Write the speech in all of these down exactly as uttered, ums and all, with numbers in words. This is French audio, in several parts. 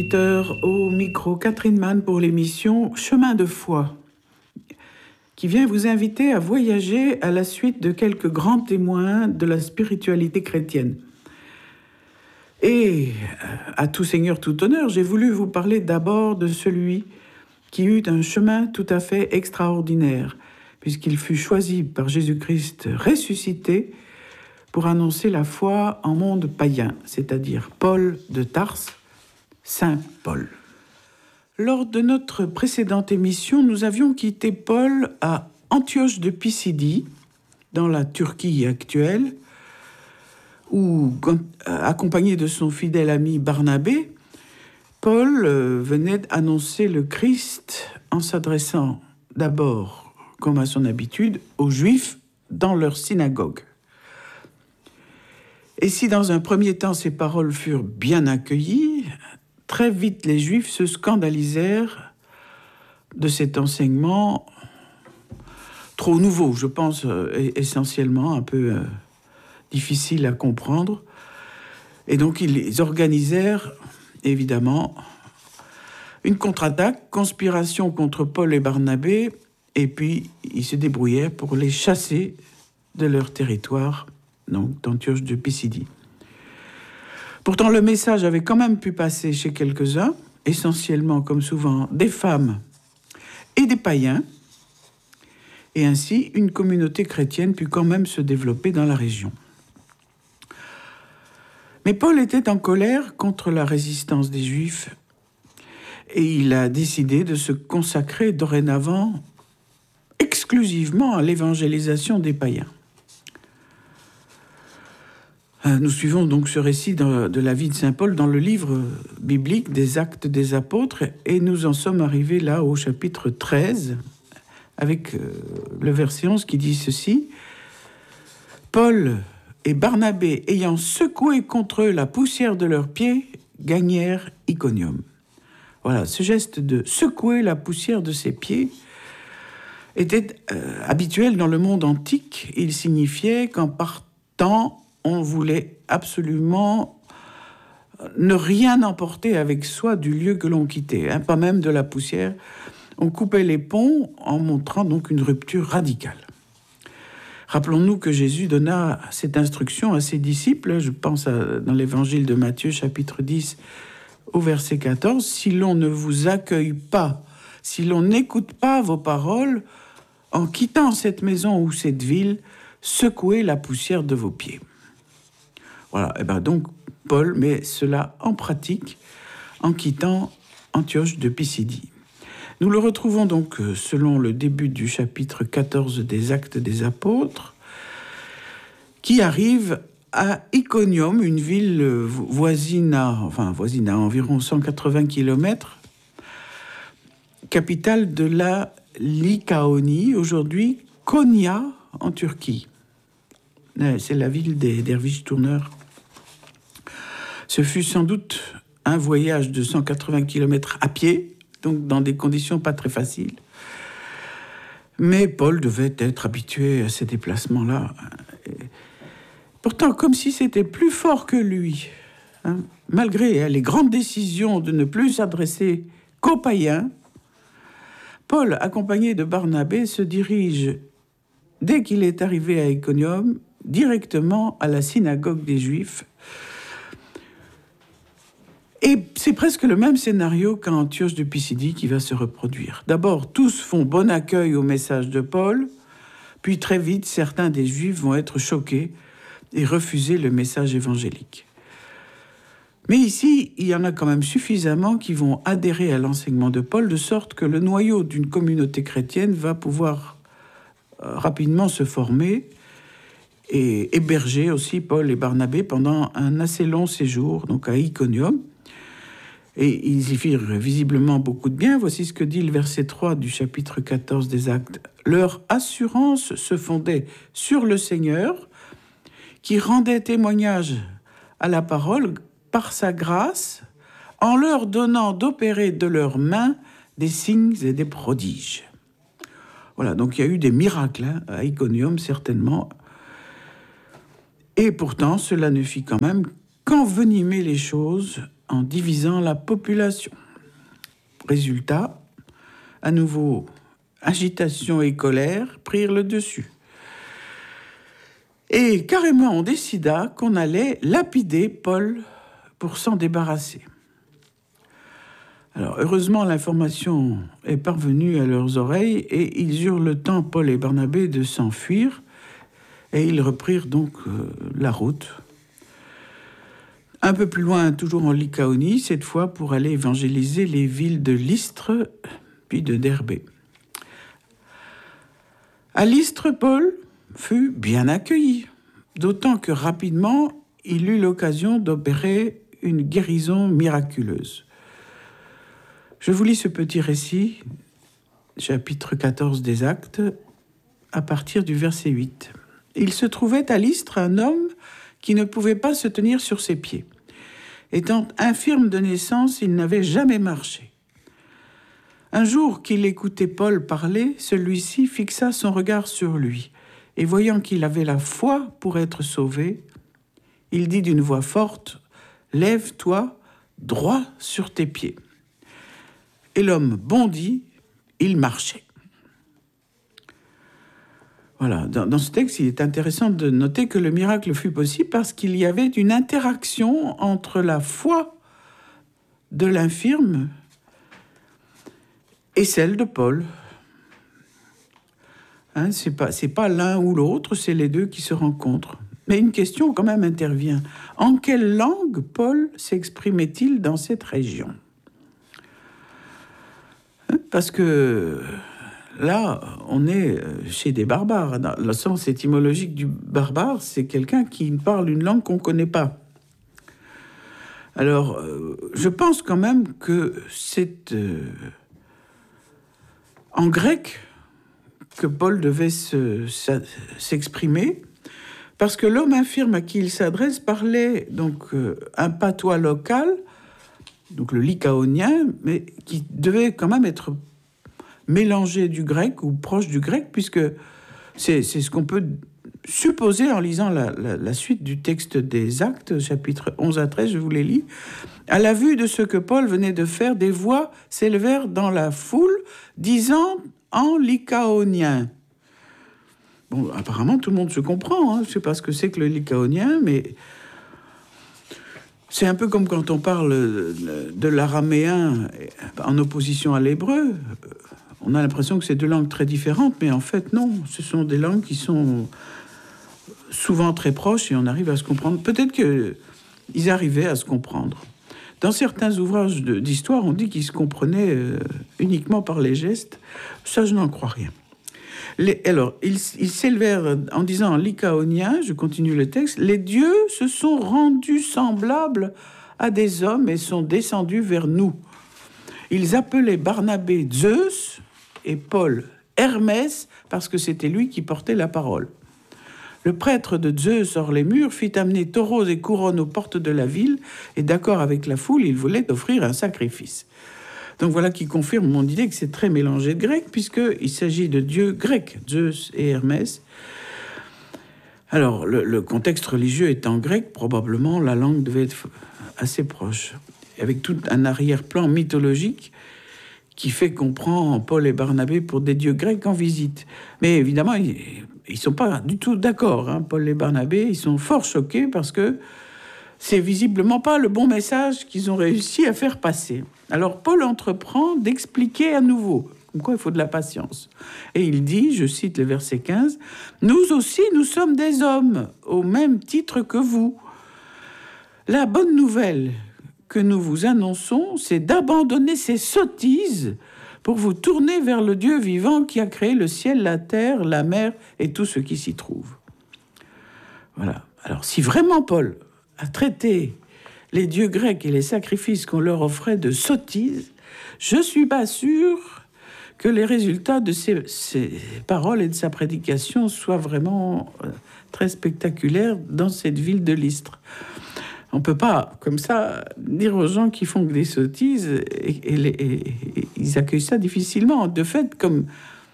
Au micro, Catherine Mann pour l'émission Chemin de foi, qui vient vous inviter à voyager à la suite de quelques grands témoins de la spiritualité chrétienne. Et à tout seigneur, tout honneur, j'ai voulu vous parler d'abord de celui qui eut un chemin tout à fait extraordinaire, puisqu'il fut choisi par Jésus-Christ ressuscité pour annoncer la foi en monde païen, c'est-à-dire Paul de Tarse, Saint Paul. Lors de notre précédente émission, nous avions quitté Paul à Antioche de Pisidie, dans la Turquie actuelle, où, accompagné de son fidèle ami Barnabé, Paul venait annoncer le Christ en s'adressant d'abord, comme à son habitude, aux Juifs dans leur synagogue. Et si dans un premier temps ces paroles furent bien accueillies, très vite, les Juifs se scandalisèrent de cet enseignement trop nouveau, je pense essentiellement un peu euh, difficile à comprendre. Et donc, ils organisèrent, évidemment, une contre-attaque, conspiration contre Paul et Barnabé, et puis ils se débrouillèrent pour les chasser de leur territoire, donc d'Antioche de Pisidie. Pourtant, le message avait quand même pu passer chez quelques-uns, essentiellement, comme souvent, des femmes et des païens, et ainsi, une communauté chrétienne put quand même se développer dans la région. Mais Paul était en colère contre la résistance des Juifs, et il a décidé de se consacrer dorénavant exclusivement à l'évangélisation des païens. Nous suivons donc ce récit de la vie de Saint Paul dans le livre biblique des Actes des Apôtres et nous en sommes arrivés là au chapitre treize avec le verset onze qui dit ceci. Paul et Barnabé ayant secoué contre eux la poussière de leurs pieds gagnèrent Iconium. Voilà, ce geste de secouer la poussière de ses pieds était euh, habituel dans le monde antique. Il signifiait qu'en partant on voulait absolument ne rien emporter avec soi du lieu que l'on quittait, hein, pas même de la poussière. On coupait les ponts en montrant donc une rupture radicale. Rappelons-nous que Jésus donna cette instruction à ses disciples, je pense à, dans l'évangile de Matthieu, chapitre dix, au verset quatorze, « Si l'on ne vous accueille pas, si l'on n'écoute pas vos paroles, en quittant cette maison ou cette ville, secouez la poussière de vos pieds. » Voilà, et bien donc Paul met cela en pratique en quittant Antioche de Pisidie. Nous le retrouvons donc selon le début du chapitre quatorze des Actes des Apôtres, qui arrive à Iconium, une ville voisine à, enfin voisine à environ cent quatre-vingts kilomètres, capitale de la Lycaonie, aujourd'hui Konya en Turquie. C'est la ville des derviches tourneurs. Ce fut sans doute un voyage de cent quatre-vingts kilomètres à pied, donc dans des conditions pas très faciles. Mais Paul devait être habitué à ces déplacements-là. Pourtant, comme si c'était plus fort que lui, hein, malgré les grandes décisions de ne plus s'adresser qu'aux païens, Paul, accompagné de Barnabé, se dirige, dès qu'il est arrivé à Iconium, directement à la synagogue des Juifs. Et c'est presque le même scénario qu'à Antioche de Pisidie qui va se reproduire. D'abord, tous font bon accueil au message de Paul, puis très vite, certains des Juifs vont être choqués et refuser le message évangélique. Mais ici, il y en a quand même suffisamment qui vont adhérer à l'enseignement de Paul, de sorte que le noyau d'une communauté chrétienne va pouvoir euh, rapidement se former et héberger aussi Paul et Barnabé pendant un assez long séjour, donc à Iconium. Et ils y firent visiblement beaucoup de bien. Voici ce que dit le verset trois du chapitre quatorze des Actes. Leur assurance se fondait sur le Seigneur, qui rendait témoignage à la parole par sa grâce, en leur donnant d'opérer de leurs mains des signes et des prodiges. Voilà, donc il y a eu des miracles hein, à Iconium, certainement. Et pourtant, cela ne fit quand même qu'envenimer les choses en divisant la population. Résultat, à nouveau, agitation et colère prirent le dessus. Et carrément, on décida qu'on allait lapider Paul pour s'en débarrasser. Alors, heureusement, l'information est parvenue à leurs oreilles et ils eurent le temps, Paul et Barnabé, de s'enfuir et ils reprirent donc euh, la route. Un peu plus loin, toujours en Lycaonie, cette fois pour aller évangéliser les villes de Lystre puis de Derbé. À Lystre, Paul fut bien accueilli, d'autant que rapidement, il eut l'occasion d'opérer une guérison miraculeuse. Je vous lis ce petit récit, chapitre quatorze des Actes, à partir du verset huit. Il se trouvait à Lystre un homme qui ne pouvait pas se tenir sur ses pieds. Étant infirme de naissance, il n'avait jamais marché. Un jour qu'il écoutait Paul parler, celui-ci fixa son regard sur lui, et voyant qu'il avait la foi pour être sauvé, il dit d'une voix forte, « Lève-toi, droit sur tes pieds. » Et l'homme bondit, il marchait. Voilà, dans, dans ce texte, il est intéressant de noter que le miracle fut possible parce qu'il y avait une interaction entre la foi de l'infirme et celle de Paul. Hein, c'est pas, c'est pas l'un ou l'autre, c'est les deux qui se rencontrent. Mais une question quand même intervient. En quelle langue Paul s'exprimait-il dans cette région ? Parce que là, on est chez des barbares. Dans le sens étymologique du barbare, c'est quelqu'un qui parle une langue qu'on ne connaît pas. Alors, je pense quand même que c'est euh, en grec que Paul devait se, s'exprimer, parce que l'homme infirme à qui il s'adresse parlait donc euh, un patois local, donc le lycaonien, mais qui devait quand même être mélangé du grec ou proche du grec, puisque c'est, c'est ce qu'on peut supposer en lisant la, la, la suite du texte des Actes, chapitres onze à treize, je vous les lis. À la vue de ce que Paul venait de faire, des voix s'élevèrent dans la foule, disant en lycaonien. Bon, apparemment, tout le monde se comprend. Hein. Je ne sais pas ce que c'est que le lycaonien, mais c'est un peu comme quand on parle de l'araméen en opposition à l'hébreu. On a l'impression que c'est deux langues très différentes, mais en fait, non. Ce sont des langues qui sont souvent très proches et on arrive à se comprendre. Peut-être qu'ils arrivaient à se comprendre. Dans certains ouvrages de, d'histoire, on dit qu'ils se comprenaient euh, uniquement par les gestes. Ça, je n'en crois rien. Les, alors, ils, ils s'élevèrent en disant en lycaonien, je continue le texte, « Les dieux se sont rendus semblables à des hommes et sont descendus vers nous. Ils appelaient Barnabé Zeus et Paul Hermès parce que c'était lui qui portait la parole. Le prêtre de Zeus hors les murs fit amener taureaux et couronnes aux portes de la ville et d'accord avec la foule, il voulait offrir un sacrifice. » Donc voilà qui confirme mon idée que c'est très mélangé de grec, puisqu'il s'agit de dieux grecs, Zeus et Hermès. Alors, le, le contexte religieux étant grec, probablement la langue devait être assez proche, avec tout un arrière-plan mythologique qui fait qu'on prend Paul et Barnabé pour des dieux grecs en visite. Mais évidemment, ils ne sont pas du tout d'accord. Hein. Paul et Barnabé, ils sont fort choqués parce que c'est visiblement pas le bon message qu'ils ont réussi à faire passer. Alors Paul entreprend d'expliquer à nouveau, comme quoi il faut de la patience. Et il dit, je cite le verset quinze, « Nous aussi, nous sommes des hommes, au même titre que vous. La bonne nouvelle que nous vous annonçons, c'est d'abandonner ces sottises pour vous tourner vers le Dieu vivant qui a créé le ciel, la terre, la mer et tout ce qui s'y trouve. » Voilà. Alors si vraiment Paul a traité les dieux grecs et les sacrifices qu'on leur offrait de sottises, je ne suis pas sûr que les résultats de ces, ces paroles et de sa prédication soient vraiment euh, très spectaculaires dans cette ville de Lystre. On ne peut pas, comme ça, dire aux gens qui font que des sottises, et, et, et, et ils accueillent ça difficilement. De fait, comme...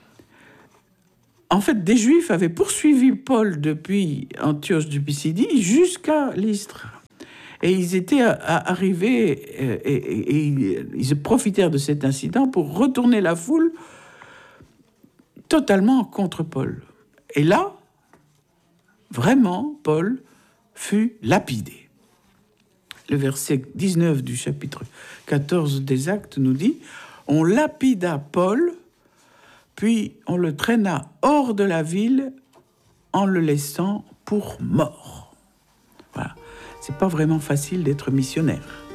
En fait, des Juifs avaient poursuivi Paul depuis Antioche de Pisidie jusqu'à Lystre. Et ils étaient à, à arrivés, et, et, et ils, ils profitèrent de cet incident pour retourner la foule totalement contre Paul. Et là, vraiment, Paul fut lapidé. Le verset dix-neuf du chapitre quatorze des Actes nous dit « On lapida Paul, puis on le traîna hors de la ville en le laissant pour mort. » Voilà. C'est pas vraiment facile d'être missionnaire.